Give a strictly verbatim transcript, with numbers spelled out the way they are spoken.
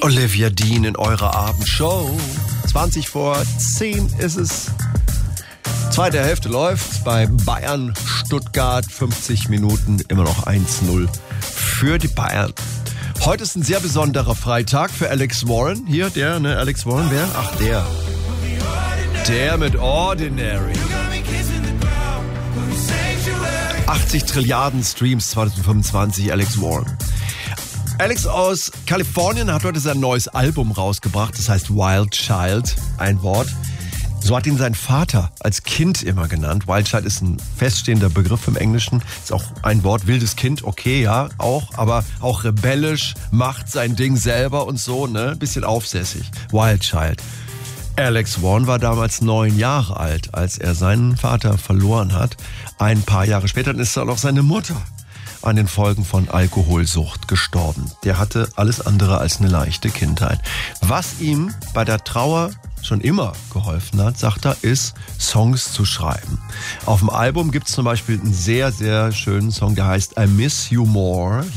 Olivia Dean in eurer Abendshow. zwanzig vor zehn ist es. Zweite Hälfte läuft bei Bayern Stuttgart. fünfzig Minuten, immer noch eins null für die Bayern. Heute ist ein sehr besonderer Freitag für Alex Warren. Hier, der, ne, Alex Warren, wer? Ach, der. Der mit Ordinary. achtzig Trilliarden Streams zwanzig fünfundzwanzig, Alex Warren. Alex aus Kalifornien hat heute sein neues Album rausgebracht, das heißt Wild Child, ein Wort. So hat ihn sein Vater als Kind immer genannt. Wild Child ist ein feststehender Begriff im Englischen, ist auch ein Wort, wildes Kind, okay, ja, auch, aber auch rebellisch, macht sein Ding selber und so, ne, bisschen aufsässig. Wild Child. Alex Warren war damals neun Jahre alt, als er seinen Vater verloren hat. Ein paar Jahre später ist dann auch seine Mutter an den Folgen von Alkoholsucht gestorben. Der hatte alles andere als eine leichte Kindheit. Was ihm bei der Trauer schon immer geholfen hat, sagt er, ist Songs zu schreiben. Auf dem Album gibt es zum Beispiel einen sehr, sehr schönen Song, der heißt I Miss You More.